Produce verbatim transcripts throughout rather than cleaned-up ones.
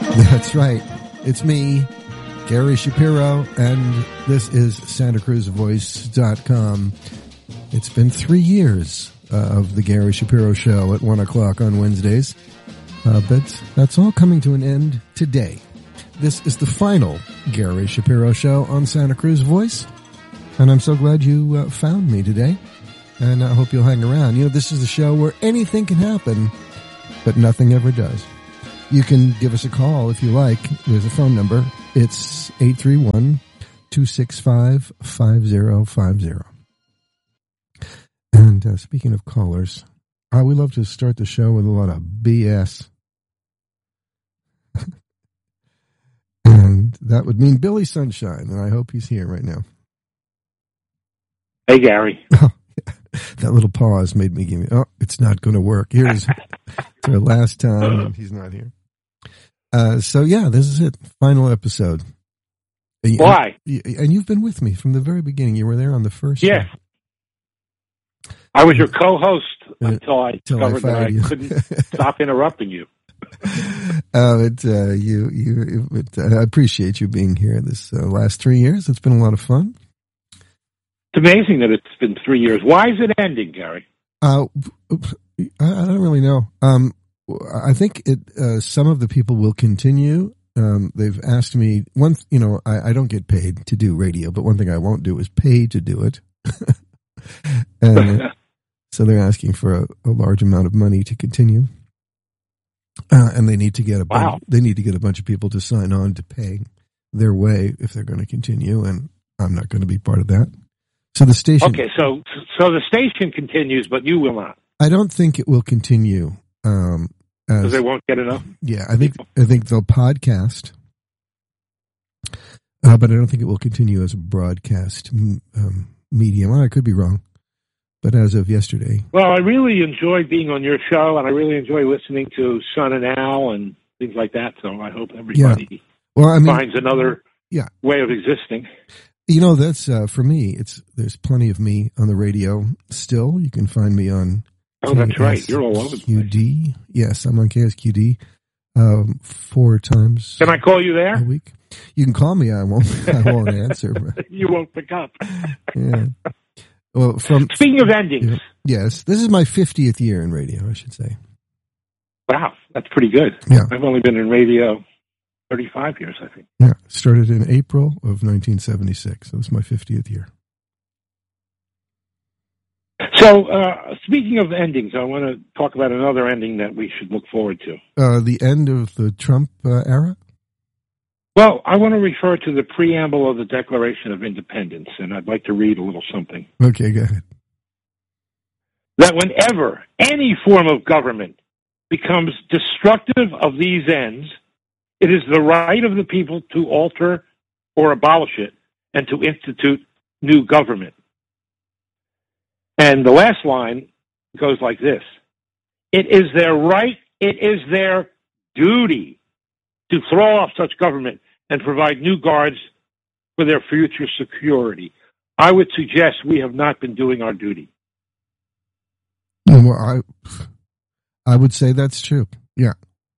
That's right. It's me, Gary Shapiro, and this is Santa Cruz Voice dot com. It's been three years uh, of the Gary Shapiro Show at one o'clock on Wednesdays, uh, but that's all coming to an end today. This is the final Gary Shapiro Show on Santa Cruz Voice, and I'm so glad you uh, found me today, and I hope you'll hang around. You know, this is the show where anything can happen, but nothing ever does. You can give us a call if you like. There's a phone number. It's eight three one, two six five, five zero five zero. And uh, speaking of callers, uh, we love to start the show with a lot of B S. And that would mean Billy Sunshine, and I hope he's here right now. Hey, Gary. Oh, that little pause made me give me, oh, it's not going to work. Here's the last time, and he's not here. Uh, so, yeah, this is it. Final episode. And, Why? And you've been with me from the very beginning. You were there on the first. Yes. Show. I was your co-host until I discovered I that I you. couldn't stop interrupting you. Oh, it, uh, you, you, it, uh, I appreciate you being here this uh, last three years. It's been a lot of fun. It's amazing that it's been three years. Why is it ending, Gary? Uh, I, I don't really know. Um, I think it. Uh, some of the people will continue. Um, they've asked me one. You know, I, I don't get paid to do radio, but one thing I won't do is pay to do it. And so they're asking for a, a large amount of money to continue, uh, and they need to get a wow. bunch, they need to get a bunch of people to sign on to pay their way if they're going to continue, and I'm not going to be part of that. So the station. Okay, so so the station continues, but you will not. I don't think it will continue. Um, Because they won't get enough. Yeah, I think I think they'll podcast, uh, but I don't think it will continue as a broadcast um, medium. Well, I could be wrong, but as of yesterday. Well, I really enjoyed being on your show, and I really enjoy listening to Son and Al and things like that. So I hope everybody yeah. well, I mean, finds another yeah. way of existing. You know, that's uh, for me. It's there's plenty of me on the radio still. You can find me on. Oh, that's right. You're all over the place. Q D. Yes, I'm on K S Q D um, four times. Can I call you there? A week. You can call me. I won't. I won't answer. But, you won't pick up. Yeah. Well, from speaking of endings. Yes, this is my fiftieth year in radio. I should say. Wow, that's pretty good. Yeah. I've only been in radio thirty-five years, I think. Yeah, started in April of nineteen seventy-six. So it's my fiftieth year. So, uh, speaking of endings, I want to talk about another ending that we should look forward to. Uh, the end of the Trump uh, era? Well, I want to refer to the preamble of the Declaration of Independence, and I'd like to read a little something. Okay, go ahead. That whenever any form of government becomes destructive of these ends, it is the right of the people to alter or abolish it and to institute new government. And the last line goes like this. It is their right, it is their duty to throw off such government and provide new guards for their future security. I would suggest we have not been doing our duty. Well, I, I would say that's true. Yeah.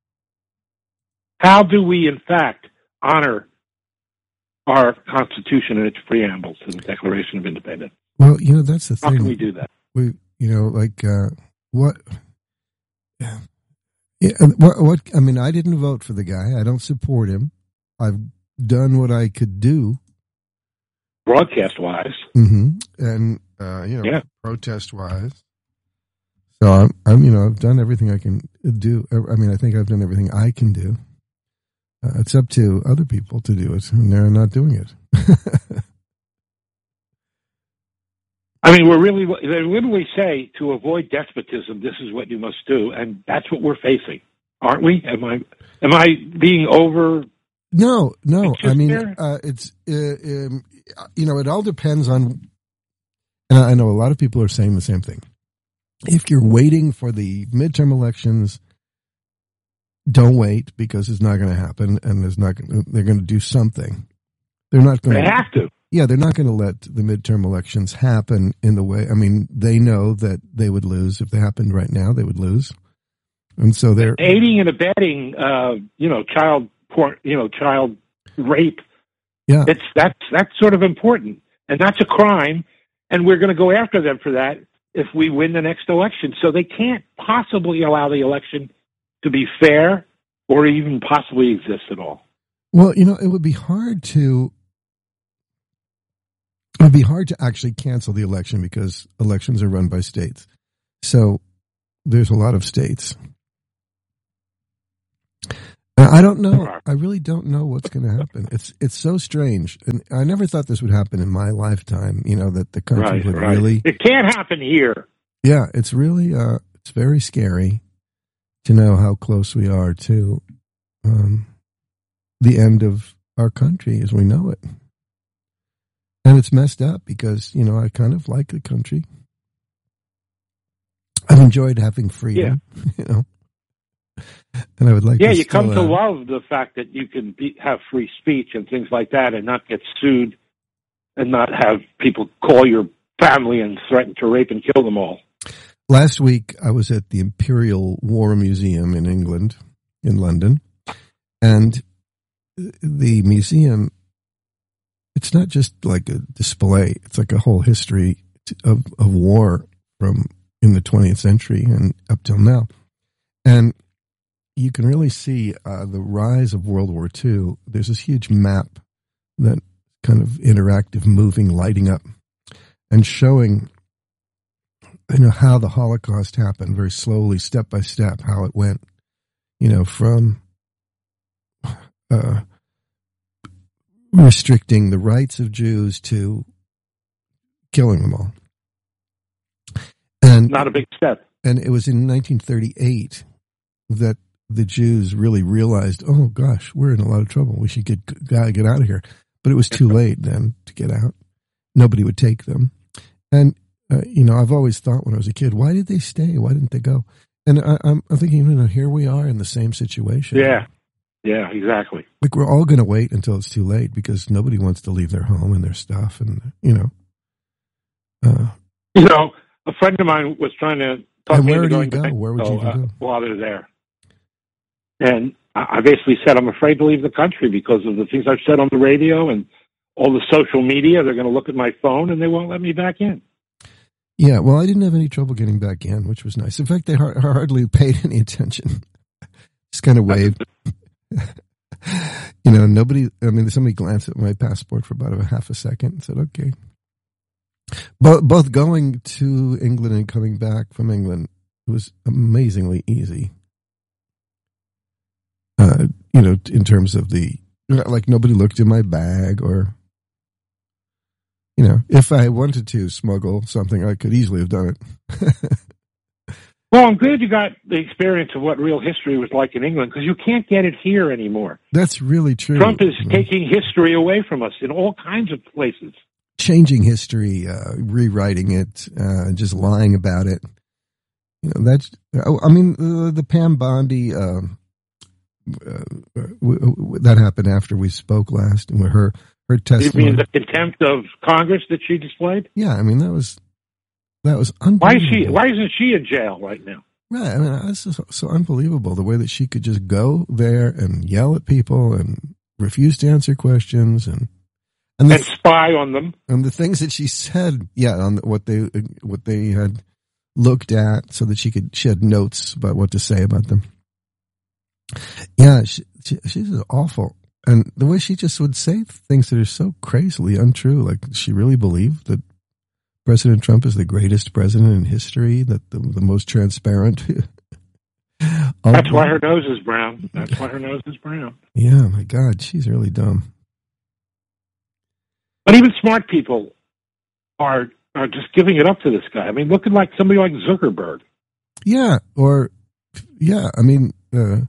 How do we, in fact, honor our Constitution and its preambles to the Declaration of Independence? Well, you know, that's the thing. How can we do that? We, you know, like, uh, what, yeah, what, what, I mean, I didn't vote for the guy. I don't support him. I've done what I could do. Broadcast-wise. Mm-hmm. And, uh, you know, yeah. protest-wise. So I'm, I'm, you know, I've done everything I can do. I mean, I think I've done everything I can do. Uh, it's up to other people to do it, and they're not doing it. I mean, we're really, they literally say to avoid despotism, this is what you must do, and that's what we're facing, aren't we? Am I, am I being over? No, no. I mean, uh, it's, uh, um, you know, it all depends on, and I know a lot of people are saying the same thing. If you're waiting for the midterm elections, don't wait because it's not going to happen, and there's not. Gonna, they're going to do something. They're not going. They have to. Yeah, they're not going to let the midterm elections happen in the way. I mean, they know that they would lose if they happened right now. They would lose, and so they're aiding and abetting, uh, you know, child porn, you know, child rape. Yeah. It's that's that's sort of important, and that's a crime, and we're going to go after them for that if we win the next election. So they can't possibly allow the election to be fair or even possibly exist at all. Well, you know, it would be hard to it would be hard to actually cancel the election because elections are run by states. So there's a lot of states. I don't know. I really don't know what's going to happen. It's it's so strange, and I never thought this would happen in my lifetime. You know, that the country right, would right. really. It can't happen here. Yeah, it's really uh, it's very scary to know how close we are to um, the end of our country as we know it, and it's messed up because you know I kind of like the country. I've enjoyed having freedom. Yeah. You know. And I would like yeah, to you still, come to uh, love the fact that you can be, have free speech and things like that and not get sued and not have people call your family and threaten to rape and kill them all. Last week, I was at the Imperial War Museum in England, in London, and the museum, it's not just like a display, it's like a whole history of, of war from in the twentieth century and up till now. And you can really see uh, the rise of World War Two. There's this huge map that kind of interactive, moving, lighting up, and showing you know how the Holocaust happened very slowly, step by step, how it went, you know, from uh, restricting the rights of Jews to killing them all. And not a big step. And it was in nineteen thirty-eight that the Jews really realized, oh gosh, we're in a lot of trouble. We should get gotta get out of here. But it was too late then to get out. Nobody would take them. And uh, you know, I've always thought when I was a kid, why did they stay? Why didn't they go? And I, I'm, I'm thinking, you know, here we are in the same situation. Yeah, yeah, exactly. Like we're all going to wait until it's too late because nobody wants to leave their home and their stuff, and you know. Uh, you know, a friend of mine was trying to talk and me where into do you going go? to Where would you Mexico, even uh, go? while they're there. And I basically said, I'm afraid to leave the country because of the things I've said on the radio and all the social media. They're going to look at my phone and they won't let me back in. Yeah, well, I didn't have any trouble getting back in, which was nice. In fact, they har- hardly paid any attention. Just kind of waved. You know, nobody, I mean, somebody glanced at my passport for about a half a second and said, okay. Both, both going to England and coming back from England was amazingly easy. Uh, you know, in terms of the, like nobody looked in my bag or, you know, if I wanted to smuggle something, I could easily have done it. Well, I'm glad you got the experience of what real history was like in England because you can't get it here anymore. That's really true. Trump is you know. taking history away from us in all kinds of places. Changing history, uh, rewriting it, uh, just lying about it. You know, that's, I mean, uh, the Pam Bondi, uh, uh, w- w- that happened after we spoke last, and her, her testimony. You mean the contempt of Congress that she displayed? Yeah, I mean, that was, that was unbelievable. Why is she, why isn't she in jail right now? Right, I mean, that's so, so unbelievable, the way that she could just go there and yell at people and refuse to answer questions and, And, the, and spy on them, and the things that she said, yeah, on what they what they had looked at, so that she could she had notes about what to say about them. Yeah, she, she, she's awful, and the way she just would say things that are so crazily untrue, like she really believed that President Trump is the greatest president in history, that the, the most transparent. That's why her nose is brown. That's why her nose is brown. Yeah, my God, she's really dumb. But even smart people are are just giving it up to this guy. I mean, looking like somebody like Zuckerberg. Yeah, or yeah, I mean, uh,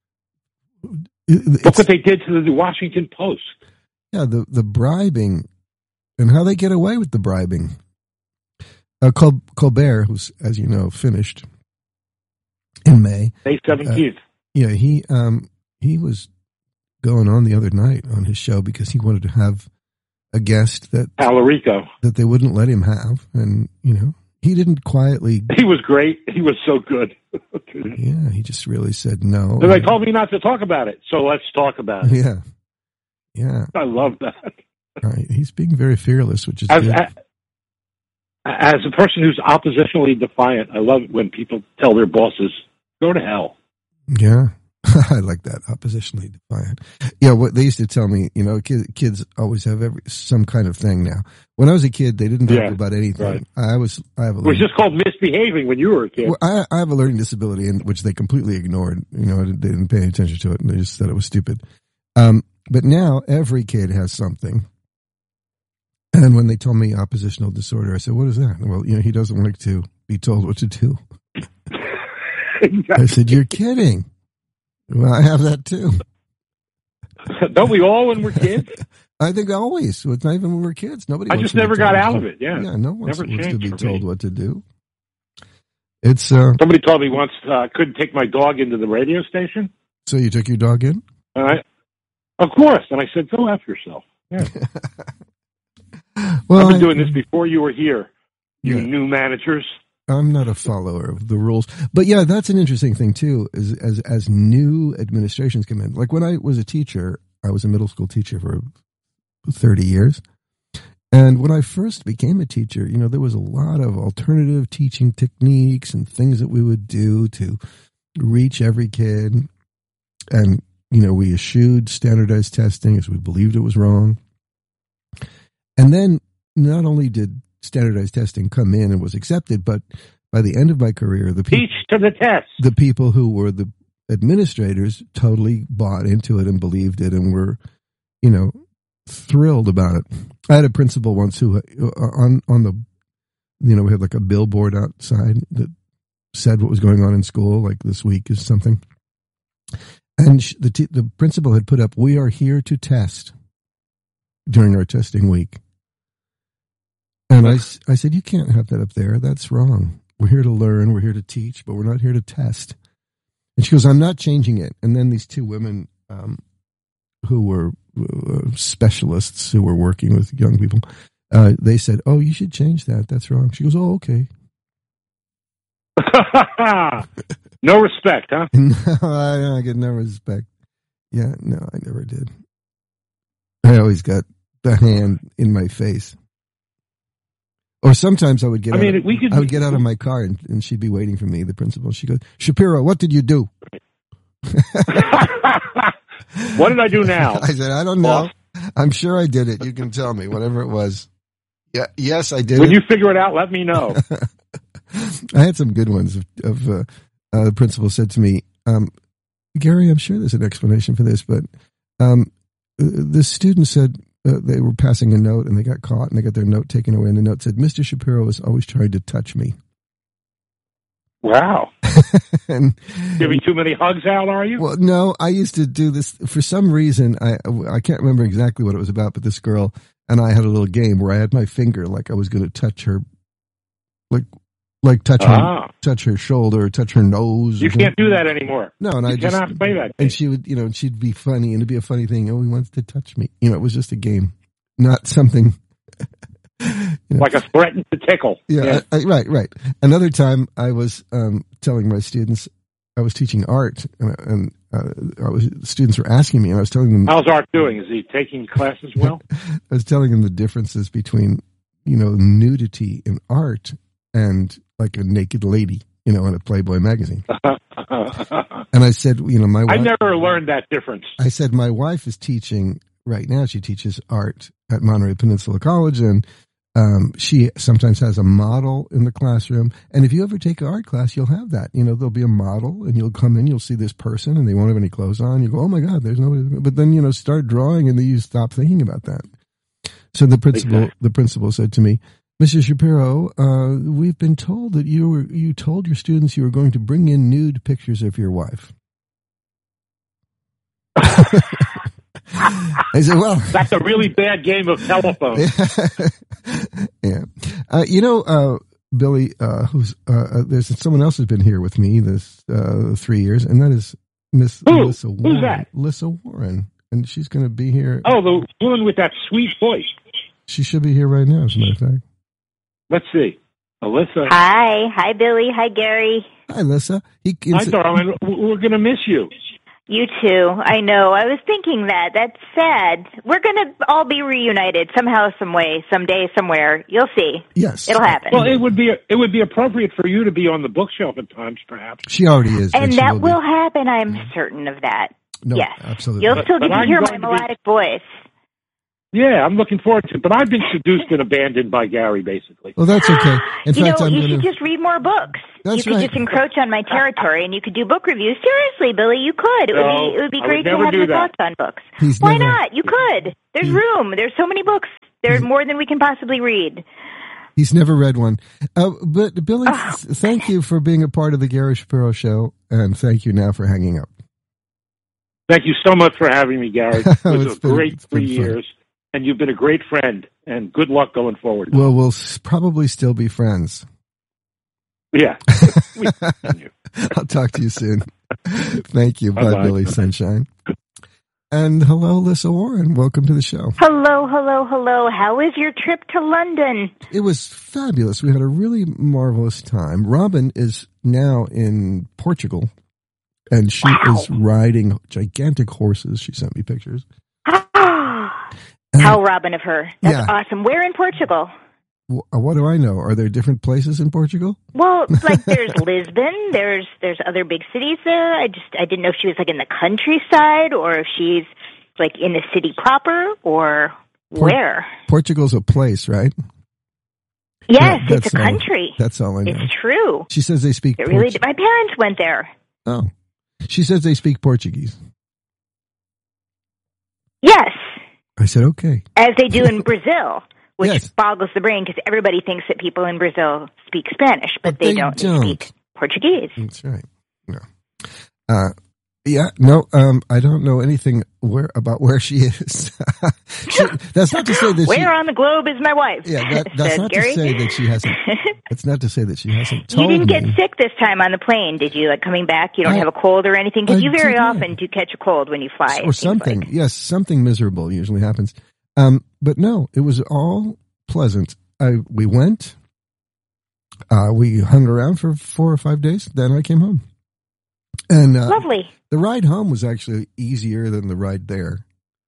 look what they did to the Washington Post. Yeah, the the bribing and how they get away with the bribing. Uh, Col- Colbert, who's, as you know, finished in May, May seventeenth. Uh, yeah, he um he was going on the other night on his show because he wanted to have a guest that Alarico that they wouldn't let him have, and you know, He didn't quietly. He was great. He was so good. Yeah, he just really said no. And they told me not to talk about it, so let's talk about it. Yeah, yeah. I love that. Right. He's being very fearless, which is as, good. As, as a person who's oppositionally defiant, I love it when people tell their bosses, "Go to hell." Yeah. I like that, oppositionally defiant. Yeah, what they used to tell me, you know, kids, kids always have every some kind of thing now. When I was a kid, they didn't talk yeah, about anything. Right. I was, I have a it was just called misbehaving when you were a kid. Well, I, I have a learning disability, in which they completely ignored. You know, they didn't pay any attention to it, and they just said it was stupid. Um, but now every kid has something. And when they told me oppositional disorder, I said, "What is that?" Well, you know, he doesn't like to be told what to do. I said, "You're kidding." Well, I have that too. Don't we all when we're kids? I think always. It's not even when we're kids. Nobody. I wants just to never got out of it. Yeah, yeah. No one wants, never wants to be for told me. what to do. It's uh. Somebody told me once uh, I couldn't take my dog into the radio station. So you took your dog in? All right. Of course, and I said, "Go after yourself." Yeah. Well, I've been I, doing this before you were here. You yeah. new managers. I'm not a follower of the rules, but yeah, that's an interesting thing too. Is as as new administrations come in, like when I was a teacher, I was a middle school teacher for thirty years, and when I first became a teacher, you know, there was a lot of alternative teaching techniques and things that we would do to reach every kid, and you know, we eschewed standardized testing as we believed it was wrong, and then not only did standardized testing come in and was accepted, but by the end of my career, the people, teach to the test. The people who were the administrators totally bought into it and believed it and were, you know, thrilled about it. I had a principal once who uh, on on the, you know, we had like a billboard outside that said what was going on in school, like this week is something, and she, the t- the principal had put up, "We are here to test," during our testing week. And I, I said, "You can't have that up there. That's wrong. We're here to learn. We're here to teach, but we're not here to test." And she goes, "I'm not changing it." And then these two women um, who were uh, specialists who were working with young people, uh, they said, "Oh, you should change that. That's wrong." She goes, "Oh, okay." No respect, huh? No, I, I get no respect. Yeah, no, I never did. I always got the hand in my face. Or sometimes I would get. I mean, out of, we could. I would get out of my car and, and she'd be waiting for me. The principal. She goes, "Shapiro, what did you do?" What did I do now? I said, "I don't know. I'm sure I did it. You can tell me whatever it was." Yeah, yes, I did. When it. you figure it out, let me know. I had some good ones. Of, of uh, uh, the principal said to me, um, "Gary, I'm sure there's an explanation for this, but um, the student said." Uh, they were passing a note and they got caught and they got their note taken away, and the note said, "Mister Shapiro was always trying to touch me." Wow. And giving too many hugs out, are you? Well, no, I used to do this for some reason. I I can't remember exactly what it was about, but this girl and I had a little game where I had my finger like I was going to touch her, like like touch her ah. touch her shoulder, or touch her nose. You can't do that anymore. No, and you I just cannot play that game. And she would, you know, and she'd be funny, and it'd be a funny thing. "Oh, he wants to touch me." You know, it was just a game, not something. You know. Like a threaten to tickle. Yeah, yeah. I, I, right, right. Another time, I was um, telling my students, I was teaching art, and, and uh, I was students were asking me, and I was telling them, "How's Art doing? Is he taking classes well?" I was telling them the differences between, you know, nudity in art and like a naked lady, you know, in a Playboy magazine. And I said, you know, my wife, I never learned that difference. I said, my wife is teaching right now. She teaches art at Monterey Peninsula College, and um, she sometimes has a model in the classroom. And if you ever take an art class, you'll have that. You know, there'll be a model, and you'll come in, you'll see this person, and they won't have any clothes on. You go, "Oh my God, there's nobody." But then, you know, start drawing, and then you stop thinking about that. So the principal, exactly. the principal said to me, "Mister Shapiro, uh, we've been told that you were, you told your students you were going to bring in nude pictures of your wife." I said, "Well, that's a really bad game of telephone." Yeah, uh, you know, uh, Billy, uh, who's uh, uh, there's someone else who's been here with me this uh, three years, and that is Miss Lissa Warren. Who's that? Lissa Warren, and she's going to be here. Oh, the woman with that sweet voice. She should be here right now, as a matter of fact. Let's see. Alyssa. Hi. Hi, Billy. Hi, Gary. Hi, Alyssa. He, Hi, darling. We're going to miss you. You too. I know. I was thinking that. That's sad. We're going to all be reunited somehow, some way, someday, somewhere. You'll see. Yes. It'll happen. Well, it would be it would be appropriate for you to be on the bookshelf at times, perhaps. She already is. And she that will, will be. happen. I'm certain of that. No, yes. absolutely. You'll But, still get but to I'm hear my going to be- melodic voice. Yeah, I'm looking forward to it. But I've been seduced and abandoned by Gary, basically. Well, that's okay. In you fact, know, I'm you going should to. just read more books. That's you could right. just encroach on my territory, and you could do book reviews. Seriously, Billy, you could. It would No, be it would be I great would to never have do your that. thoughts on books. He's Why never- not? You could. There's He- room. There's so many books. There's more than we can possibly read. He's never read one. Uh, but, Billy, Oh. th- thank you for being a part of the Gary Shapiro Show, and thank you now for hanging up. Thank you so much for having me, Gary. It was It's a been- great it's been three fun. years, and you've been a great friend. And good luck going forward. Well, we'll s- probably still be friends. Yeah. We continue. I'll talk to you soon. Thank you. Bye, Bye-bye. Billy Sunshine. And hello, Alyssa Warren. Welcome to the show. Hello, hello, hello. How was your trip to London? It was fabulous. We had a really marvelous time. Robin is now in Portugal, and she Wow. is riding gigantic horses. She sent me pictures. How Robin of her. That's Yeah. awesome. Where in Portugal? Wh- What do I know? Are there different places in Portugal? Well, like there's Lisbon, there's there's other big cities there. I just I didn't know if she was like in the countryside or if she's like in the city proper or Port- where. Portugal's a place, right? Yes, Yeah, it's that's a all- country. That's all I know. It's true. She says they speak It really. Portu- My parents went there. Oh. She says they speak Portuguese. Yes, I said, okay. as they do in Brazil, which Yes. boggles the brain because everybody thinks that people in Brazil speak Spanish, but, But they, they don't. They don't. speak Portuguese. That's right. No. Uh, yeah, no, um, I don't know anything where about where she is. she, that's not to say that Where she. on the globe is my wife? Yeah, that, that's said not Gary. to say that she hasn't. That's not to say that she hasn't You told didn't get me. sick this time on the plane, did you? Like coming back, you don't I- have a cold or anything? Because I you very did not. often do catch a cold when you fly. it or seems something. like. Yes, something miserable usually happens. Um, but no, it was all pleasant. I we went. Uh, we hung around for four or five days. Then I came home, and uh, Lovely. the ride home was actually easier than the ride there.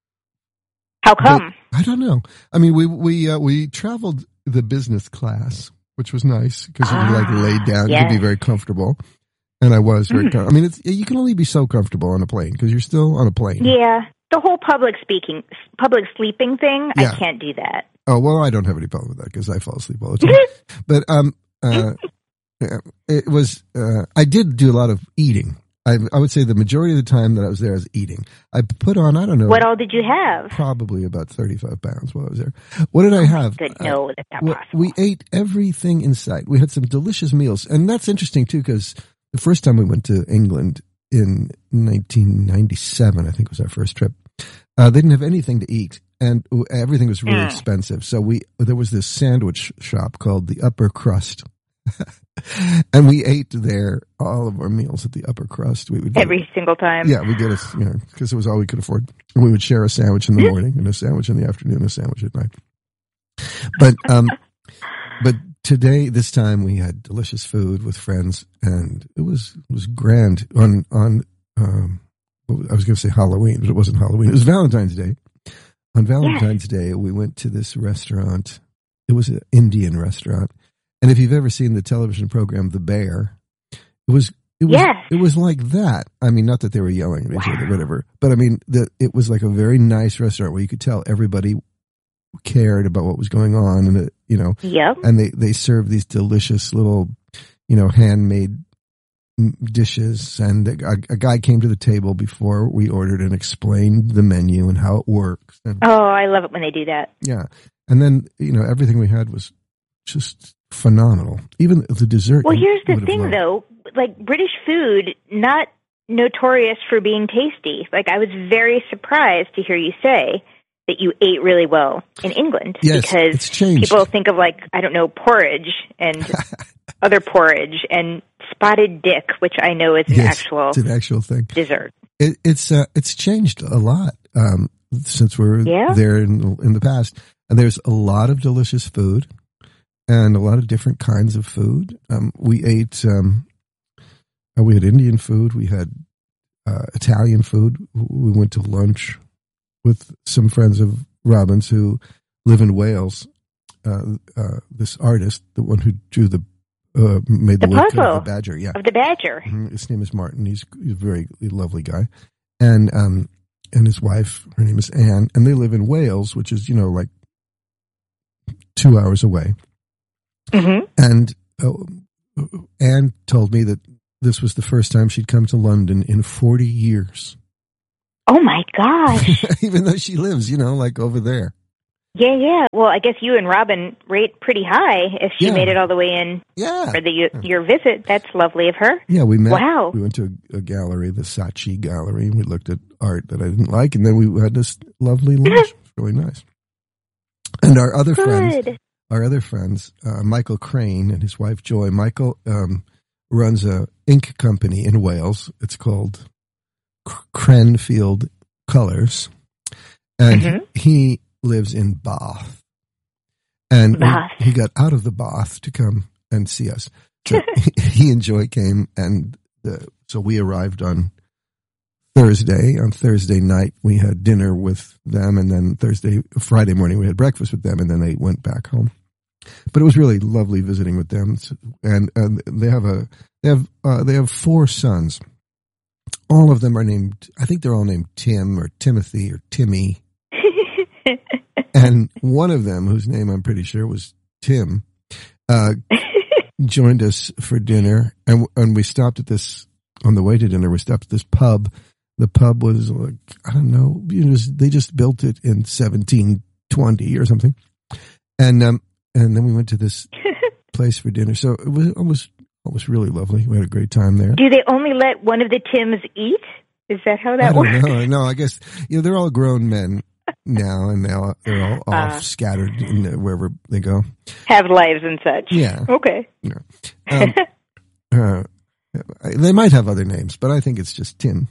How come? But I don't know. I mean, we we uh, we traveled the business class, which was nice because you could like Ah, lay down, you yes. could be very comfortable, and I was very. Com- I mean, it's you can only be so comfortable on a plane because you're still on a plane. Yeah. The whole public speaking, public sleeping thing, Yeah. I can't do that. Oh well, I don't have any problem with that because I fall asleep all the time. But um, uh, yeah, it was. Uh, I did do a lot of eating. I I would say the majority of the time that I was there, I was eating. I put on. I don't know. What all did you have? Probably about thirty-five pounds while I was there. What did I have? Good. Uh, No, that's not Well, possible. we ate everything in sight. We had some delicious meals, and that's interesting too because the first time we went to England in nineteen ninety-seven, I think was our first trip. Uh, they didn't have anything to eat, and everything was really Mm. expensive. So we there was this sandwich shop called the Upper Crust, and we ate there all of our meals at the Upper Crust. We would get- Every single time. yeah, we did it, you know, because it was all we could afford. And we would share a sandwich in the morning, and a sandwich in the afternoon, and a sandwich at night. But um, but today, this time, we had delicious food with friends, and it was it was grand on on. Um, I was going to say Halloween, but it wasn't Halloween. It was Valentine's Day. On Valentine's Day, we went to this restaurant. It was an Indian restaurant, and if you've ever seen the television program The Bear, it was. It was, Yes. it was like that. I mean, not that they were yelling at each other, whatever. But I mean, the, it was like a very nice restaurant where you could tell everybody cared about what was going on, and it, you know, Yep. and they they served these delicious little, you know, handmade mm, dishes. And a, a guy came to the table before we ordered and explained the menu and how it works. And Oh, I love it when they do that. yeah, and then you know everything we had was just phenomenal. Even the dessert. Well, you here's the would have thing, loved. though. Like, British food, not notorious for being tasty. Like, I was very surprised to hear you say that you ate really well in England. Yes, because it's changed. people think of, like, I don't know, porridge and other porridge and spotted dick, which I know is an Yes, actual it's an actual thing. dessert. It, it's uh, it's changed a lot um, since we were Yeah? there in in the past, and there's a lot of delicious food, and a lot of different kinds of food. Um, we ate, um, uh, we had Indian food. We had uh, Italian food. We went to lunch with some friends of Robin's who live in Wales. Uh, uh, this artist, the one who drew the, uh, made the, the woodcut puzzle of the badger. Yeah. Of the badger. Mm-hmm. His name is Martin. He's, he's a very lovely guy. And, um, and his wife, her name is Anne, and they live in Wales, which is, you know, like two hours away. Mm-hmm. And uh, Anne told me that this was the first time she'd come to London in forty years. Oh, my gosh. Even though she lives, you know, like over there. Yeah, yeah. Well, I guess you and Robin rate pretty high if she Yeah. made it all the way in Yeah. for the your visit. That's lovely of her. Yeah, we met. Wow. We went to a, a gallery, the Saatchi Gallery, and we looked at art that I didn't like, and then we had this lovely lunch. It was really nice. And our other friends, Good. our other friends, uh, Michael Crane and his wife Joy. Michael um, runs a ink company in Wales. It's called Cranfield Colors, and Mhm. he lives in Bath. And Bath. he, he got out of the Bath to come and see us. So he and Joy came, and the, so we arrived on Thursday. On Thursday night, we had dinner with them, and then Thursday, Friday morning, we had breakfast with them, and then they went back home. But it was really lovely visiting with them, and, and they have a they have uh, they have four sons. All of them are named. I think they're all named Tim or Timothy or Timmy. And one of them, whose name I'm pretty sure was Tim, uh, joined us for dinner, and and we stopped at this on the way to dinner. We stopped at this pub. The pub was like, I don't know, you know, they just built it in seventeen twenty or something, and um, and then we went to this place for dinner. So it was almost it was really lovely. We had a great time there. Do they only let one of the Tims eat? Is that how that I don't works? know. No, I guess you know they're all grown men now, and now they're all off Uh. scattered in the, wherever they go. Have lives and such. Yeah. Okay. Um, uh, they might have other names, but I think it's just Tim.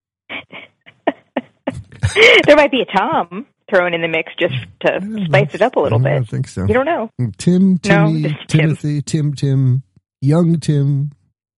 There might be a Tom thrown in the mix just to spice it up a little I bit. don't think so. You don't know. Tim, No, Timmy, just Tim. Timothy, Tim, Tim, young Tim.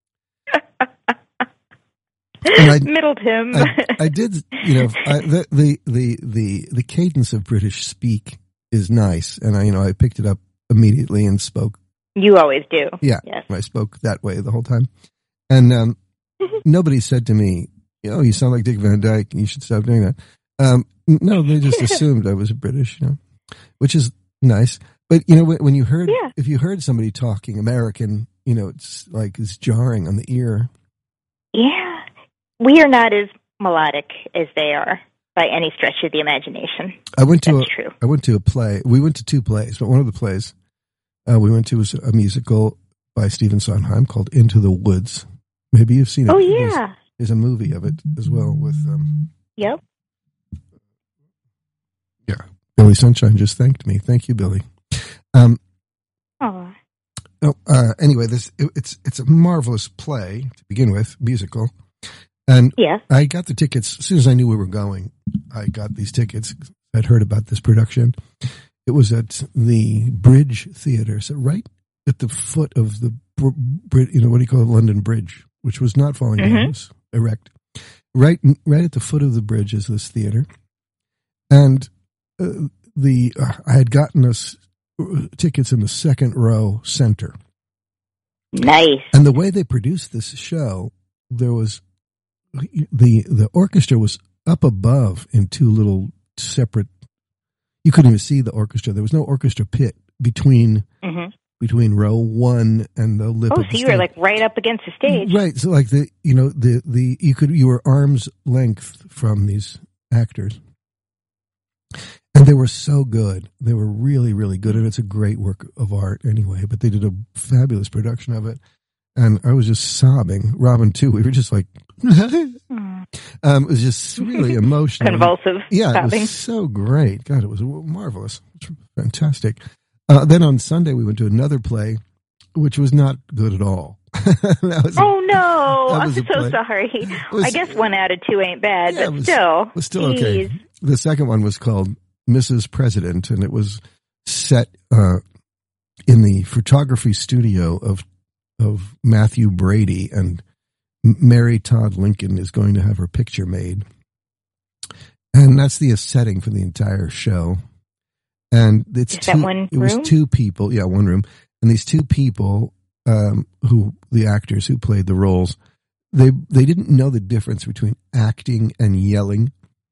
And I, Middle Tim. I, I did, you know, I, the, the the the the cadence of British speak is nice, and I, you know, I picked it up immediately and spoke. You always do. Yeah, Yes. I spoke that way the whole time, and um, nobody said to me, "Oh, you sound like Dick Van Dyke. You should stop doing that." Um, no, they just assumed I was British, you know, which is nice. But you know, when, when you heard, Yeah. if you heard somebody talking American, you know, it's like it's jarring on the ear. Yeah. We are not as melodic as they are by any stretch of the imagination. I went to That's a, true. I went to a play. We went to two plays, but one of the plays uh, we went to was a musical by Stephen Sondheim called Into the Woods. Maybe you've seen it. Oh, There's, yeah. there's a movie of it as well with, um, Yep. yeah, Billy Sunshine just thanked me. Thank you, Billy. Um, Oh. oh, uh, anyway, this it, it's it's a marvelous play to begin with, musical. And Yeah. I got the tickets as soon as I knew we were going. I got these tickets. I'd heard about this production. It was at the Bridge Theatre, so right at the foot of the, br- you know, what do you call it, London Bridge, which was not falling down, Mhm. it was erect. Right, right at the foot of the bridge is this theater, and uh, the uh, I had gotten us uh, tickets in the second row center, Nice. and the way they produced this show, there was. The the orchestra was up above in two little separate. You couldn't even see the orchestra. There was no orchestra pit between hmm between row one and the lip. Oh, of the so you were stage. like right up against the stage. Right. So like the you know the the you could you were arm's length from these actors, and they were so good. They were really really good, and it's a great work of art anyway. But they did a fabulous production of it. And I was just sobbing. Robin too. We were just like, Mm. um, it was just really emotional. Convulsive. Yeah, it sobbing. was so great. God, it was marvelous. It was fantastic. Uh, then on Sunday we went to another play, which was not good at all. that was, Oh no! that I'm was a so play. sorry. It was- I guess one out of two ain't bad, Yeah, it but was- still, it was still okay. Jeez. The second one was called Missus President, and it was set uh, in the photography studio of of Matthew Brady, and Mary Todd Lincoln is going to have her picture made. And that's the setting for the entire show. And it's Is two, that one it was room? two people, yeah, one room. And these two people, um, who the actors who played the roles, they they didn't know the difference between acting and yelling.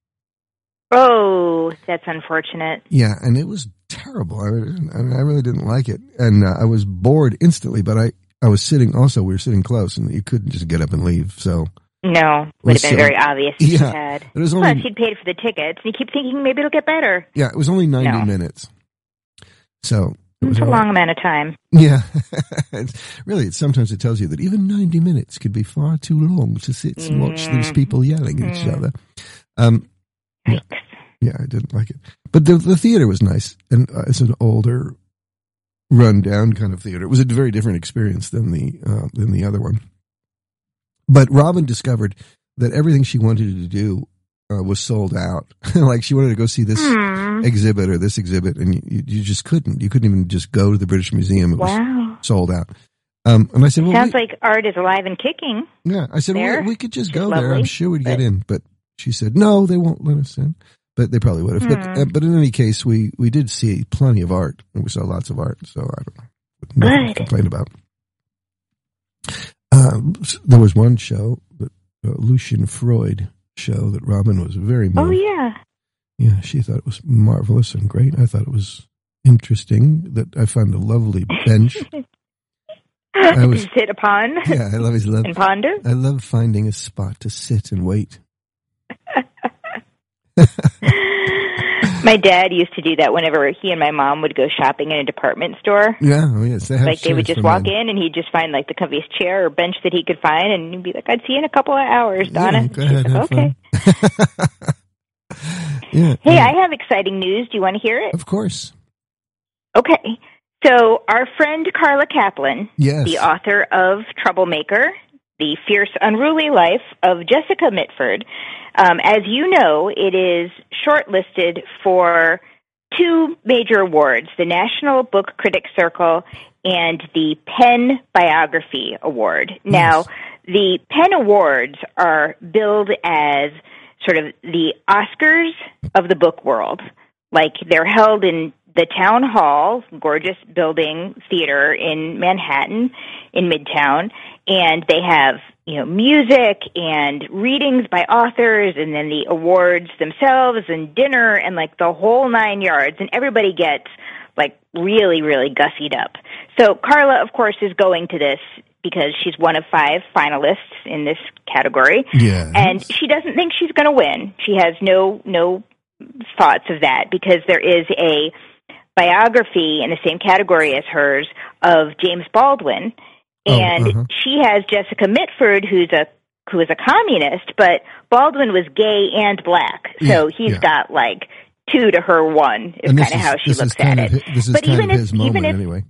Oh, that's unfortunate. Yeah, and it was terrible. I, I mean, I really didn't like it, and uh, I was bored instantly. But I, I was sitting. Also, we were sitting close, and you couldn't just get up and leave. So No, would have been so- very obvious if yeah, you had. it was only Plus, you'd paid for the tickets, and you keep thinking maybe it'll get better. yeah, it was only ninety No. minutes. So it was It's a all right. long amount of time. Yeah, it's, really, it, sometimes it tells you that even ninety minutes could be far too long to sit and watch Mm. these people yelling at each Mm. other. Um, Yeah. Yikes. yeah, I didn't like it, but the the theater was nice, and uh, it's an older, run-down kind of theater. It was a very different experience than the uh, than the other one. But Robin discovered that everything she wanted to do uh, was sold out. Like she wanted to go see this Hmm. exhibit or this exhibit, and you, you you just couldn't. You couldn't even just go to the British Museum. It was Wow. sold out. Um, and I said, well, Sounds we, like art is alive and kicking. yeah, I said, there, well, we could just which is go there. I'm lovely, sure we'd get but- in. But she said, no, they won't let us in. But they probably would have. But, Hmm. uh, but in any case, we, we did see plenty of art. And we saw lots of art. So I don't know. Nothing to Good. complain about. Um, there was one show, that uh, Lucian Freud show, that Robin was very moved. Oh, yeah. Yeah, she thought it was marvelous and great. I thought it was interesting. That I found a lovely bench. I was- to sit upon Yeah, I always love. and ponder. I love finding a spot to sit and wait. My dad used to do that whenever he and my mom would go shopping in a department store. Yeah, oh yes, they have. Like they would chairs just for walk men. in and he'd just find like the comfiest chair or bench that he could find, and he'd be like, "I'd see you in a couple of hours, Donna." Yeah, go She's ahead, like, have okay. fun. yeah. Hey, yeah, I have exciting news. Do you want to hear it? of course. Okay. So our friend Carla Kaplan, Yes. the author of Troublemaker, The Fierce, Unruly Life of Jessica Mitford, um, as you know, it is shortlisted for two major awards, the National Book Critics Circle and the Penn Biography Award. Now, Yes. the Penn Awards are billed as sort of the Oscars of the book world. Like, they're held in the Town Hall, gorgeous building theater in Manhattan, in Midtown, and they have, you know, music and readings by authors, and then the awards themselves, and dinner, and like the whole nine yards, and everybody gets like really, really gussied up. So Carla, of course, is going to this because she's one of five finalists in this category, Yeah. and she doesn't think she's going to win. She has no no thoughts of that because there is a biography in the same category as hers of James Baldwin, Oh, and uh-huh. she has Jessica Mitford, who's a who is a communist, but Baldwin was gay and black, so Yeah, he's yeah. got like two to her one is And kind this of is- how she this is looks kind at of it. hi- This is But kind even of if- his moment, even if- anyway.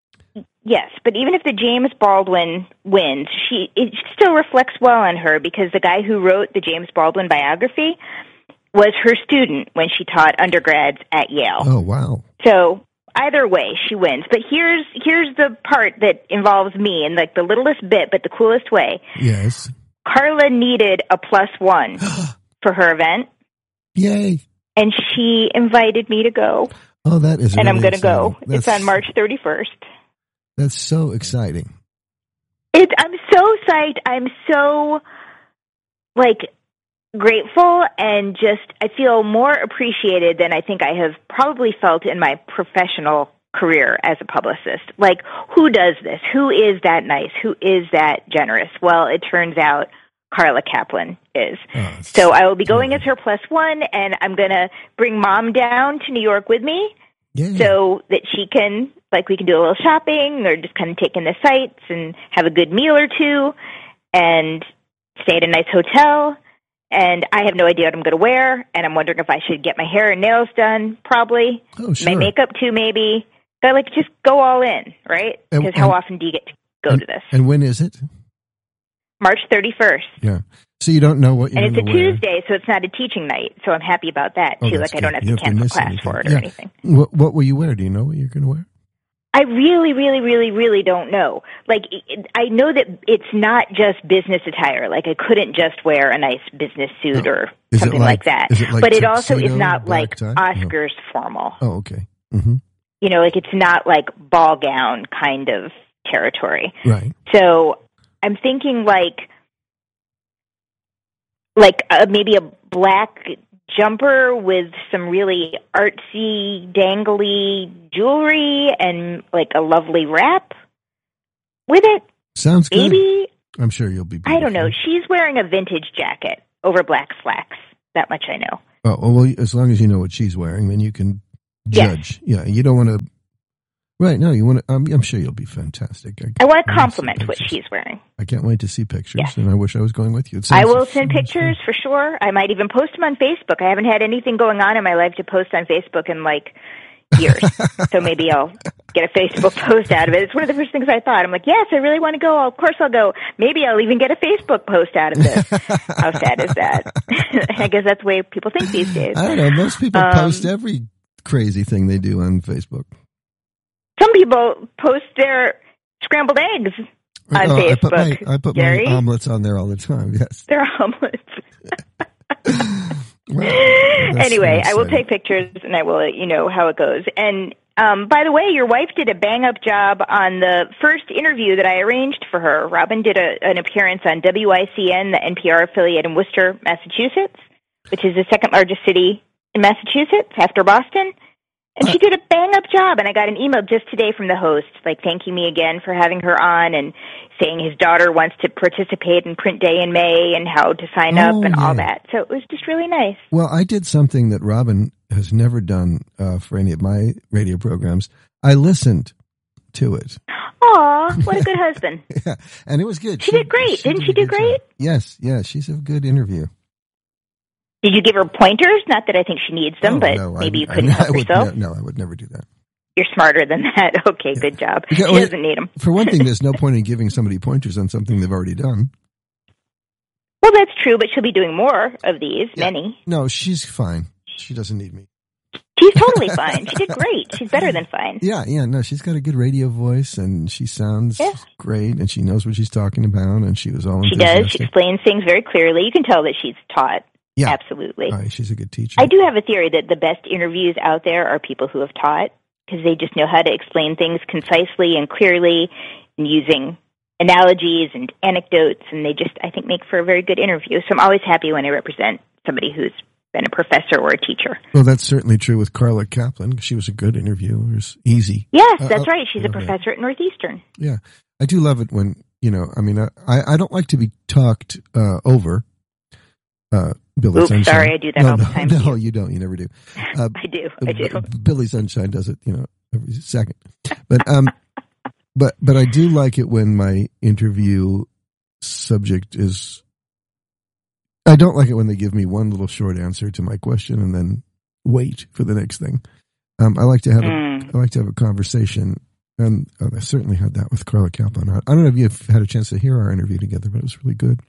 Yes, but even if the James Baldwin wins, she it still reflects well on her because the guy who wrote the James Baldwin biography was her student when she taught undergrads at Yale. Oh wow. So either way, she wins. But here's here's the part that involves me in like the littlest bit, but the coolest way. Yes. Carla needed a plus one for her event, Yay. and she invited me to go, Oh, that is. and I'm really going to go. exciting. It's That's- on March thirty-first. That's so exciting. It, I'm so psyched. I'm so like grateful, and just I feel more appreciated than I think I have probably felt in my professional career as a publicist. Like, who does this? Who is that nice? Who is that generous? Well, it turns out Carla Kaplan is. Oh, it's- So I will be going as her plus one, and I'm going to bring Mom down to New York with me Yay. so that she can, like, we can do a little shopping or just kind of take in the sights and have a good meal or two and stay at a nice hotel. And I have no idea what I'm going to wear, and I'm wondering if I should get my hair and nails done, probably. Oh, sure. My makeup, too, maybe. But, like, just go all in, right? And- Because how and- often do you get to go and, to this? And when is it? March thirty-first. Yeah. So you don't know what you're And it's a gonna wear. Tuesday, so it's not a teaching night. So I'm happy about that, Oh, too. that's Like, I don't good. have You to don't have to cancel miss class anything. for it or Yeah. anything. What, what will you wear? Do you know what you're going to wear? I really, really, really, really don't know. Like, I know that it's not just business attire. Like, I couldn't just wear a nice business suit no. or is something like, like that. Is it like but it tuxedo, also is not like tie? Oscars no. formal. Oh, okay. Mm-hmm. You know, like it's not like ball gown kind of territory. Right. So I'm thinking like, like uh, maybe a black jumper with some really artsy, dangly jewelry and like a lovely wrap with it. Sounds good. Maybe. I'm sure you'll be beautiful. I don't know. She's wearing a vintage jacket over black slacks. That much I know. Oh, well, as long as you know what she's wearing, then you can judge. Yes. Yeah, you don't want to. Right, no, you want to. Um, I'm sure you'll be fantastic. I, I want to compliment what she's wearing. I can't wait to see pictures, yes. and I wish I was going with you. I will send pictures for sure. I might even post them on Facebook. I haven't had anything going on in my life to post on Facebook in like years, so maybe I'll get a Facebook post out of it. It's one of the first things I thought. I'm like, yes, I really want to go. Of course I'll go. Maybe I'll even get a Facebook post out of this. How sad is that? I guess that's the way people think these days. I don't know. Most people um, post every crazy thing they do on Facebook. Some people post their scrambled eggs on oh, Facebook. I put, my, I put Gary? my omelets on there all the time, yes. They're omelets. Well, anyway, I will take pictures and I will let you know how it goes. And um, by the way, your wife did a bang-up job on the first interview that I arranged for her. Robin did a, an appearance on W I C N, the N P R affiliate in Worcester, Massachusetts, which is the second largest city in Massachusetts after Boston. And she did a bang-up job, and I got an email just today from the host, like thanking me again for having her on and saying his daughter wants to participate in Print Day in May and how to sign oh, up and yeah. all that. So it was just really nice. Well, I did something that Robin has never done uh, for any of my radio programs. I listened to it. Aw, what a good husband. Yeah, and it was good. She, she did great. She Didn't did she do great? Job. Yes, yeah, she's a good interview. Did you give her pointers? Not that I think she needs them, oh, but no, maybe I, you couldn't I, help I would, yourself? No, no, I would never do that. You're smarter than that. Okay, yeah. Good job. Because, she well, doesn't need them. For one thing, there's no point in giving somebody pointers on something they've already done. Well, that's true, but she'll be doing more of these, yeah. many. No, she's fine. She doesn't need me. She's totally fine. She did great. She's better than fine. Yeah, yeah, no, she's got a good radio voice, and she sounds yeah. great, and she knows what she's talking about, and she was all She does. She explains things very clearly. You can tell that she's taught. Yeah. Absolutely. Right, she's a good teacher. I do have a theory that the best interviews out there are people who have taught, because they just know how to explain things concisely and clearly and using analogies and anecdotes, and they just, I think, make for a very good interview. So I'm always happy when I represent somebody who's been a professor or a teacher. Well, that's certainly true with Carla Kaplan. She was a good interview. It was easy. Yes, that's uh, right. She's a professor at Northeastern. Yeah. I do love it when, you know, I mean, I, I don't like to be talked uh, over. Uh, Billy Oops, Sunshine. sorry, I do that no, all the no, time. No, you don't. You never do. Uh, I do. I do. Billy Sunshine does it, you know, every second. But um, but but I do like it when my interview subject is. I don't like it when they give me one little short answer to my question and then wait for the next thing. Um, I like to have mm. a I like to have a conversation, and uh, I certainly had that with Carla Kaplan. I, I don't know if you've had a chance to hear our interview together, but it was really good.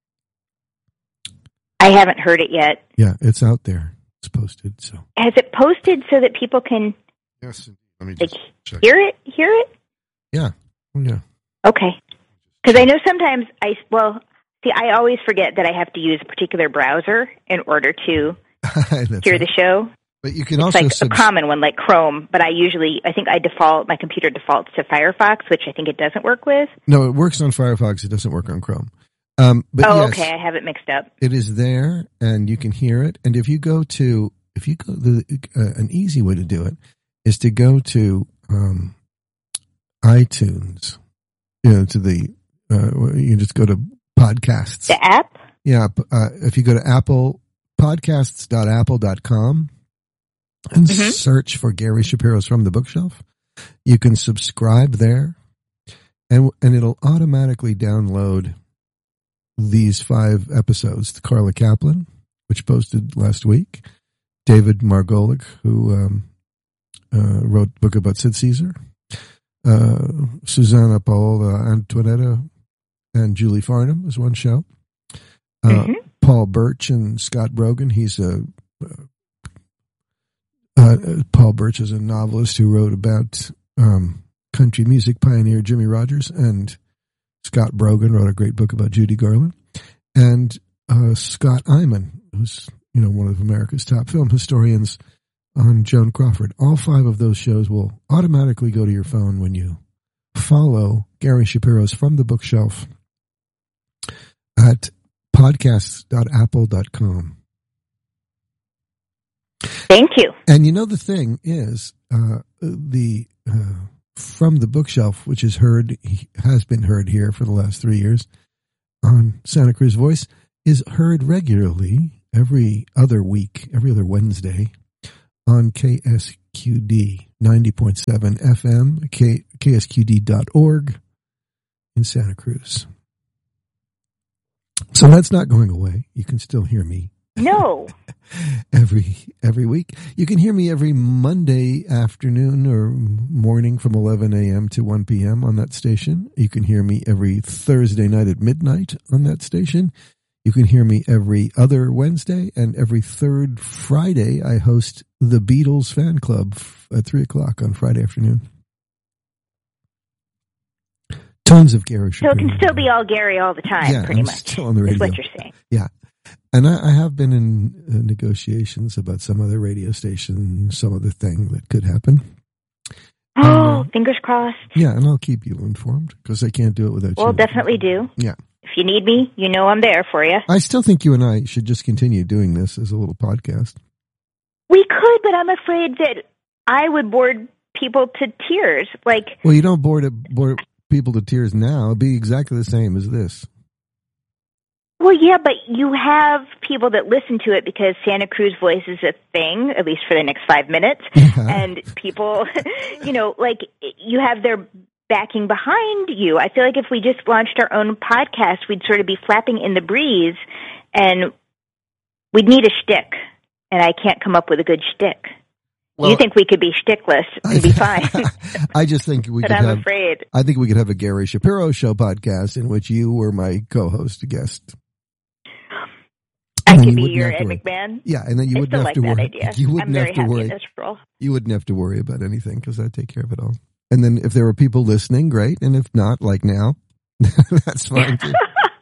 I haven't heard it yet. Yeah, it's out there. It's posted. So has it posted so that people can yes, let me just like, check. hear it? Hear it? Yeah, yeah. Okay. Because I know sometimes I well see I always forget that I have to use a particular browser in order to hear right. the show. But you can it's also like subs- a common one like Chrome, but I usually I think I default my computer defaults to Firefox, which I think it doesn't work with. No, it works on Firefox. It doesn't work on Chrome. Um, but oh, yes, okay. I have it mixed up. It is there, and you can hear it. And if you go to, if you go, the, uh, an easy way to do it is to go to um, iTunes. You know, to the uh, you can just go to podcasts. The app. Yeah, uh, if you go to Apple podcasts dot apple dot com and mm-hmm. search for Gary Shapiro's From the Bookshelf, you can subscribe there, and and it'll automatically download these five episodes. Carla Kaplan, which posted last week, David Margolick, who um, uh, wrote a book about Sid Caesar, uh, Susanna Paola Antonetta, and Julie Farnham is one show. Uh, mm-hmm. Paul Birch and Scott Brogan. He's a uh, uh, Paul Birch is a novelist who wrote about um, country music pioneer Jimmy Rogers, and Scott Brogan wrote a great book about Judy Garland, and uh, Scott Eyman, who's you know one of America's top film historians, on Joan Crawford. All five of those shows will automatically go to your phone when you follow Gary Shapiro's From the Bookshelf at podcasts dot apple dot com. Thank you. And you know, the thing is, uh, the uh, From the Bookshelf, which is heard, has been heard here for the last three years on Santa Cruz Voice, is heard regularly every other week, every other Wednesday on K S Q D ninety point seven F M, K, K S Q D dot org in Santa Cruz. So that's not going away. You can still hear me. No. every every week. You can hear me every Monday afternoon or morning from eleven a.m. to one p.m. on that station. You can hear me every Thursday night at midnight on that station. You can hear me every other Wednesday, and every third Friday I host the Beatles Fan Club at three o'clock on Friday afternoon. Tons of Gary Shapiro. So it can still be all Gary all the time, yeah, pretty I'm much. Still on the radio. Is what you're saying. Yeah. And I, I have been in uh, negotiations about some other radio station, some other thing that could happen. Oh, um, fingers crossed. Yeah, and I'll keep you informed because I can't do it without well, you. Well, definitely do. Yeah. If you need me, you know I'm there for you. I still think you and I should just continue doing this as a little podcast. We could, but I'm afraid that I would bore people to tears. Like, well, you don't bore, to, bore people to tears now. It'd be exactly the same as this. Well, yeah, but you have people that listen to it because Santa Cruz Voice is a thing, at least for the next five minutes. Yeah. And people, you know, like, you have their backing behind you. I feel like if we just launched our own podcast, we'd sort of be flapping in the breeze, and we'd need a shtick, and I can't come up with a good shtick. Well, you think we could be shtickless and be fine? I just think we but could I'm have. afraid. I think we could have a Gary Shapiro Show podcast in which you were my co-host, guest. I and could be your Ed McMahon. Yeah, and then you I wouldn't have like to worry. Idea. You wouldn't I'm very have to happy worry. In this role. You wouldn't have to worry about anything because I'd take care of it all. And then if there were people listening, great. And if not, like now, that's fine too.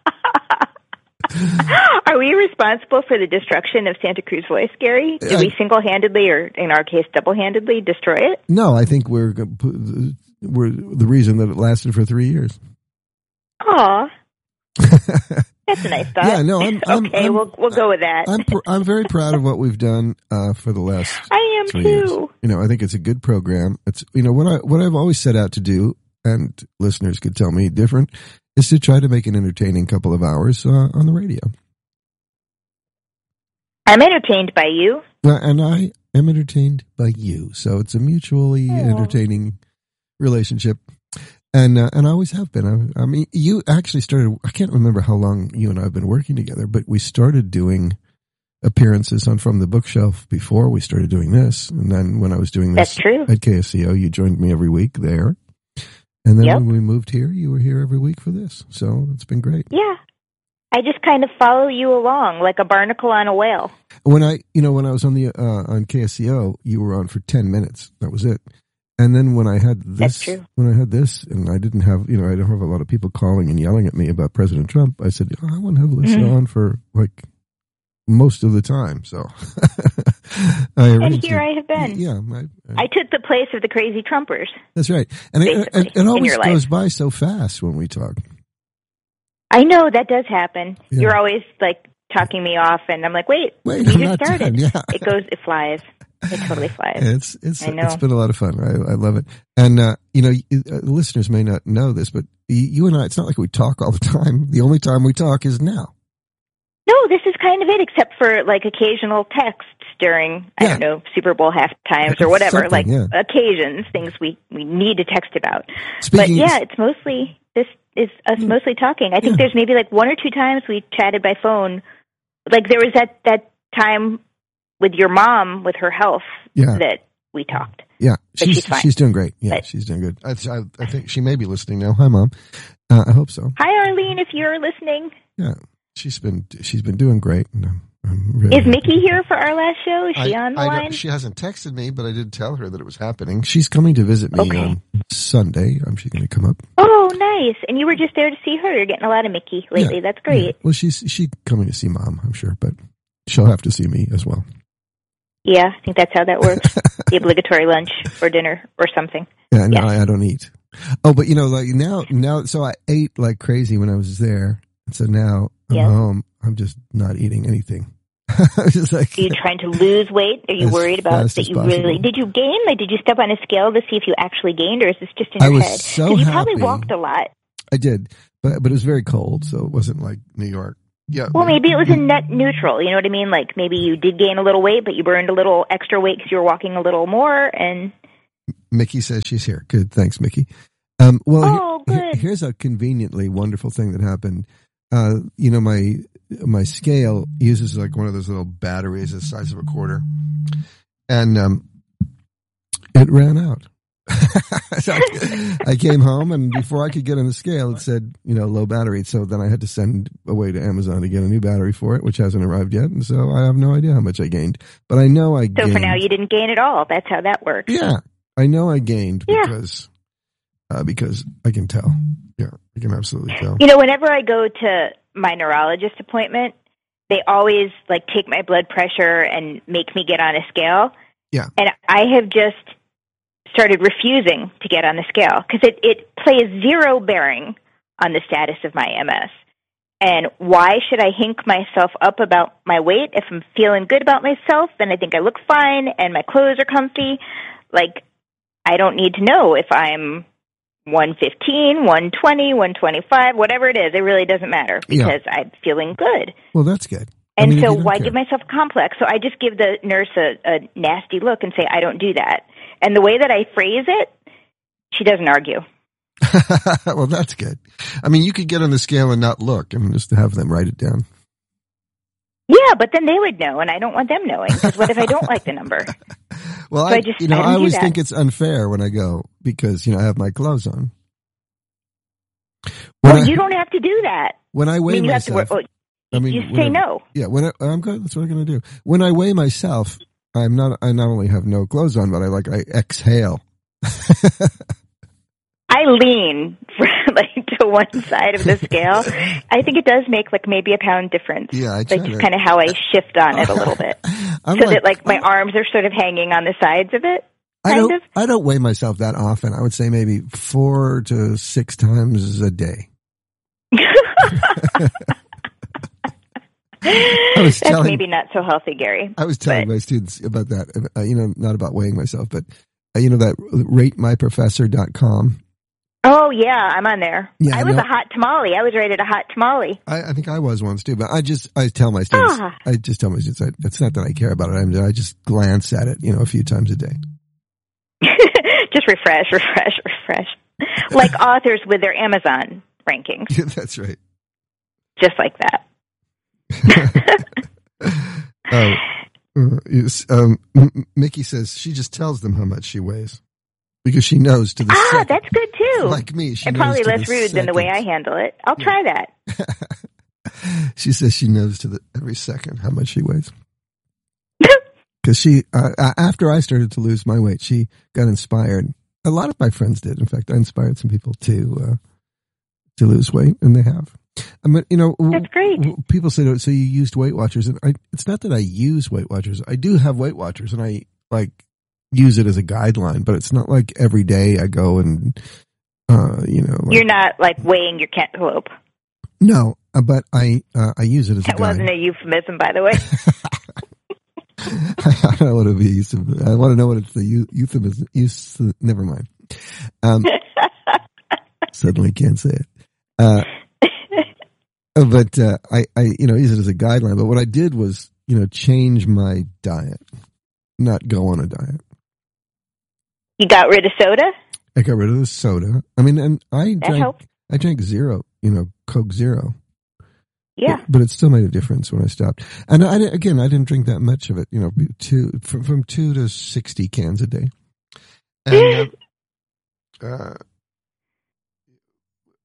Are we responsible for the destruction of Santa Cruz Voice, Gary? Do I, we single-handedly, or in our case, double-handedly, destroy it? No, I think we're we're the reason that it lasted for three years. Aw. That's a nice thought. Yeah, no, I'm, I'm okay, I'm, we'll we'll go with that. I'm pr- I'm very proud of what we've done uh, for the last. I am three too. Years. You know, I think it's a good program. It's you know what I what I've always set out to do, and listeners could tell me different, is to try to make an entertaining couple of hours uh, on the radio. I'm entertained by you, uh, and I am entertained by you. So it's a mutually Aww. entertaining relationship. And uh, and I always have been. I, I mean, you actually started, I can't remember how long you and I have been working together, but we started doing appearances on From the Bookshelf before we started doing this. And then when I was doing this That's true. at K S C O, you joined me every week there. And then yep. when we moved here, you were here every week for this. So it's been great. Yeah. I just kind of follow you along like a barnacle on a whale. When I, you know, when I was on the uh, on K S C O, you were on for ten minutes. That was it. And then when I had this, when I had this, and I didn't have, you know, I don't have a lot of people calling and yelling at me about President Trump. I said, oh, I want to have Lisa mm-hmm. on for like most of the time. So, I and here I have been. Yeah, I, I, I took the place of the crazy Trumpers. That's right, and it, it, it always goes by so fast when we talk. I know that does happen. Yeah. You're always like talking me off, and I'm like, wait, wait, we I'm just started. Done. Yeah. It goes, it flies. It totally flies. It's it's I know. It's been a lot of fun. I, I love it. And uh, you know, uh, listeners may not know this, but you and I, it's not like we talk all the time. The only time we talk is now. No, this is kind of it, except for like occasional texts during I yeah. don't know Super Bowl half times or whatever, Something, like yeah. occasions, things we we need to text about. Speaking but yeah, it's mostly this is us mm, mostly talking. I think yeah. there's maybe like one or two times we chatted by phone. Like there was that that time with your mom with her health yeah. that we talked. Yeah, she's she's, fine. she's doing great. Yeah, but, she's doing good. I, I, I think she may be listening now. Hi, Mom. Uh, I hope so. Hi, Arlene, if you're listening. Yeah, she's been she's been doing great. And I'm I'm really Is Mickey here for our last show? Is she I, on the I line? She hasn't texted me, but I did tell her that it was happening. She's coming to visit me Okay. on Sunday. I'm she's going to come up. Oh, nice. And you were just there to see her. You're getting a lot of Mickey lately. Yeah, That's great. yeah. Well, she's she's coming to see Mom, I'm sure, but she'll have to see me as well. Yeah, I think that's how that works. The obligatory lunch or dinner or something. Yeah, no, Yeah. I, I don't eat. Oh, but you know, like now, now, so I ate like crazy when I was there, and so now I'm Yeah. home. I'm just not eating anything. I'm just like, Are you trying to lose weight? Are you As worried about fast that as you possible. really... Did you gain? Like, did you step on a scale to see if you actually gained, or is this just in I your was head? so 'Cause you happy. probably walked a lot. I did, but but it was very cold, so it wasn't like New York. Yeah. Well, maybe it was a net neutral. You know what I mean? Like, maybe you did gain a little weight, but you burned a little extra weight because you were walking a little more, and... Mickey says she's here. Good, thanks, Mickey. Um, well, Oh, here- good. here's a conveniently wonderful thing that happened. Uh, you know, my my scale uses like one of those little batteries the size of a quarter, and um, it ran out. So I, I came home, and before I could get on the scale, it said, you know, low battery. So then I had to send away to Amazon to get a new battery for it, which hasn't arrived yet. And so I have no idea how much I gained, but I know I So gained. for now, you didn't gain at all. That's how that works. Yeah, I know I gained Yeah. because uh, because I can tell. Yeah, I can absolutely tell. You know, whenever I go to my neurologist appointment, they always like take my blood pressure and make me get on a scale. Yeah. And I have just started refusing to get on the scale because it, it plays zero bearing on the status of my M S. And why should I hink myself up about my weight if I'm feeling good about myself and I think I look fine and my clothes are comfy? Like, I don't need to know if I'm one fifteen, one twenty, one twenty-five, whatever it is. It really doesn't matter because yeah. I'm feeling good. Well, that's good. And I mean, so why care. give myself a complex? So I just give the nurse a, a nasty look and say, I don't do that. And the way that I phrase it, she doesn't argue. Well, that's good. I mean, you could get on the scale and not look and just have them write it down. Yeah, but then they would know, and I don't want them knowing, because what if I don't like the number? Well, so I, I just, you know, I, I always that. think it's unfair when I go because, you know, I have my clothes on. When well, I, you don't have to do that. When I weigh I mean, you myself, have to, well, I mean, you say I, no. Yeah, when I, I'm good. That's what I'm going to do. When I weigh myself, I'm not. I not only have no clothes on, but I like I exhale. I lean like to one side of the scale. I think it does make like maybe a pound difference. Yeah, I like try just to- kind of how I shift on it a little bit, I'm so like, that like my arms are sort of hanging on the sides of it. I Kind don't. of. I don't weigh myself that often. I would say maybe four to six times a day. I was That's telling- maybe not so healthy, Gary. I was telling But- my students about that. Uh, you know, not about weighing myself, but uh, you know that rate my professor dot com. Oh yeah, I'm on there. Yeah, I was no. a hot tamale. I was rated a hot tamale. I, I think I was once too, but I just I tell my students. Ah. I just tell my students. I, it's not that I care about it. I'm, I just glance at it, you know, a few times a day. Just refresh, refresh, refresh. Like authors with their Amazon rankings. Yeah, that's right. Just like that. Oh, uh, yes, um, M- Mickey says she just tells them how much she weighs because she knows to the Ah, second. that's good too. Like me, she and knows probably to less the rude than the way I second. handle it. I'll try that. She says she knows to the every second how much she weighs. Because she, uh, uh, after I started to lose my weight, she got inspired. A lot of my friends did. In fact, I inspired some people to uh, to lose weight, and they have. I mean, you know, That's great. w- people say, "So you used Weight Watchers?" And I, it's not that I use Weight Watchers. I do have Weight Watchers, and I like use it as a guideline. But it's not like every day I go and, uh, you know, like, You're not like weighing your cantaloupe. no. uh, But I uh, I use it as a That guide. wasn't a euphemism, by the way. I don't want to be euphemism. I want to know what it's the eu- euphemism. Eus, never mind. Um, suddenly can't say it. Uh, but uh, I, I, you know, use it as a guideline. But what I did was, you know, change my diet, not go on a diet. You got rid of soda? I got rid of the soda. I mean, and I That drank, helped. I drank zero, you know, Coke Zero. Yeah. But, but it still made a difference when I stopped. And I, di- again, I didn't drink that much of it, you know, two, from, from two to sixty cans a day. And, uh, uh,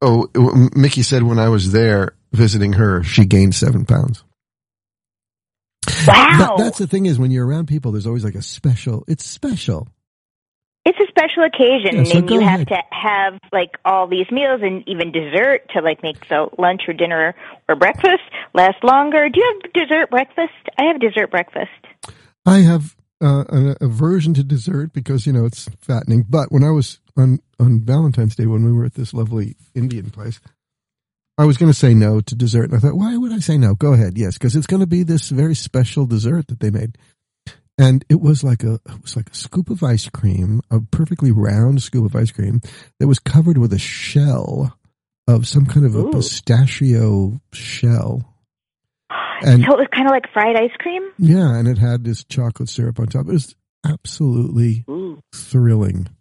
oh, Mickey said when I was there visiting her, she gained seven pounds. Wow. That, that's the thing is when you're around people, there's always like a special, it's special. It's a special occasion, Yeah, so and go you have ahead. to have like all these meals and even dessert to like make the lunch or dinner or breakfast last longer. Do you have dessert breakfast? I have dessert breakfast. I have uh, an aversion to dessert because, you know, it's fattening. But when I was on, on Valentine's Day, when we were at this lovely Indian place, I was going to say no to dessert. And I thought, why would I say no? Go ahead. Yes, because it's going to be this very special dessert that they made. And it was like a it was like a scoop of ice cream, a perfectly round scoop of ice cream that was covered with a shell of some kind of a Ooh. pistachio shell. And So it was kind of like fried ice cream? yeah, and it had this chocolate syrup on top. It was absolutely Ooh. thrilling.